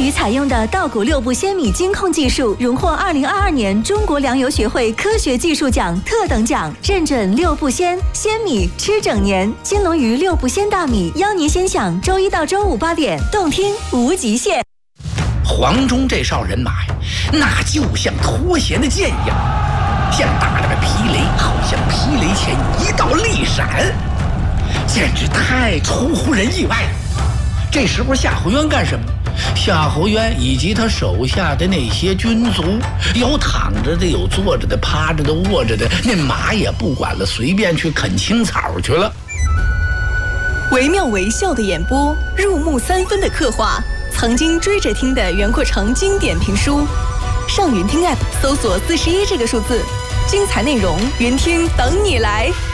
鱼采用的稻谷6步鲜米精控技术，荣获2022年中国粮油学会科学技术奖特等奖，认准6步鲜米吃整年。金龙鱼6步鲜大米，邀您先享周一到周五8点，动听无极限。 黄忠这哨人马呀，那就像脱弦的箭一样，像打了个霹雷，好像霹雷前一道利闪，简直太出乎人意外了。这时候夏侯渊干什么？夏侯渊以及他手下的那些军卒，有躺着的，有坐着的，趴着的，卧着的，那马也不管了，随便去啃青草去了。 惟妙惟肖的演播，入木3分的刻画，曾经追着听的袁阔成经典评书。上云听 App 搜索41这个数字，精彩内容，云听等你来。